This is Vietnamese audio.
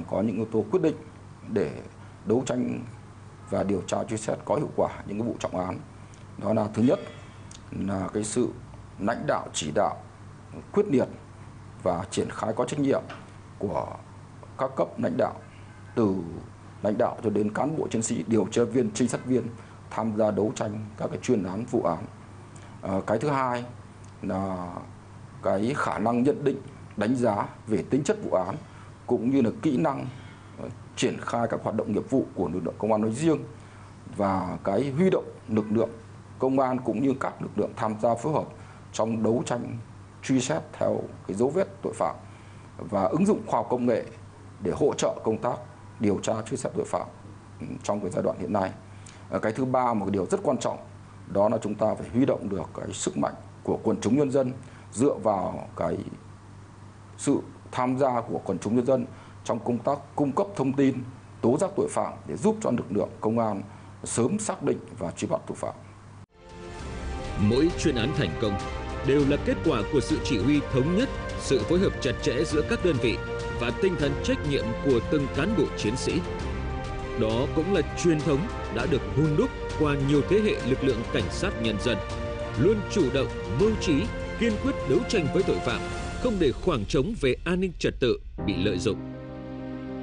có những yếu tố quyết định để đấu tranh và điều tra truy xét có hiệu quả những cái vụ trọng án. Đó là thứ nhất là cái sự lãnh đạo chỉ đạo quyết liệt và triển khai có trách nhiệm của các cấp lãnh đạo, từ lãnh đạo cho đến cán bộ chiến sĩ, điều tra viên, trinh sát viên tham gia đấu tranh các cái chuyên án vụ án. Cái thứ hai là cái khả năng nhận định, đánh giá về tính chất vụ án cũng như là kỹ năng triển khai các hoạt động nghiệp vụ của lực lượng công an nói riêng, và cái huy động lực lượng công an cũng như các lực lượng tham gia phối hợp trong đấu tranh truy xét theo cái dấu vết tội phạm và ứng dụng khoa học công nghệ để hỗ trợ công tác điều tra truy xét tội phạm trong cái giai đoạn hiện nay. Cái thứ ba, một cái điều rất quan trọng, đó là chúng ta phải huy động được cái sức mạnh của quần chúng nhân dân, dựa vào cái sự tham gia của quần chúng nhân dân trong công tác cung cấp thông tin, tố giác tội phạm để giúp cho lực lượng công an sớm xác định và truy bắt tội phạm. Mỗi chuyên án thành công đều là kết quả của sự chỉ huy thống nhất, sự phối hợp chặt chẽ giữa các đơn vị và tinh thần trách nhiệm của từng cán bộ chiến sĩ. Đó cũng là truyền thống đã được hun đúc qua nhiều thế hệ lực lượng cảnh sát nhân dân, luôn chủ động, mưu trí, kiên quyết đấu tranh với tội phạm, không để khoảng trống về an ninh trật tự bị lợi dụng.